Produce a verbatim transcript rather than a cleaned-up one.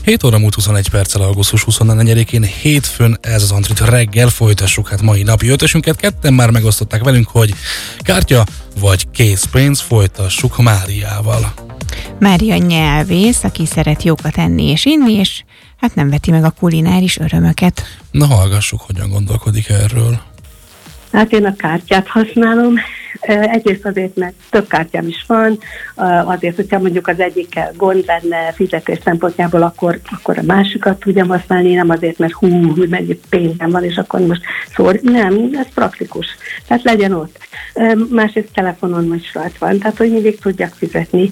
hét óra múlt huszonegy perccel augusztus huszonnegyedikén hétfőn ez az Antrit reggel, folytassuk hát mai napi ötösünket. Ketten már megosztották velünk, hogy kártya vagy készpénz, folytassuk Máriával. Mária nyelvész, aki szeret jókat enni és inni, és hát nem veti meg a kulináris örömöket. Na hallgassuk, hogyan gondolkodik erről. Hát én a kártyát használom. Egyrészt azért, mert több kártyám is van, azért, hogyha mondjuk az egyikkel gond lenne fizetés szempontjából, akkor, akkor a másikat tudjam használni, nem azért, mert hú, hogy mennyi pénzem van, és akkor most szól. Nem, ez praktikus. Tehát legyen ott. Másrészt telefonon is rajta van, tehát hogy mindig tudjak fizetni.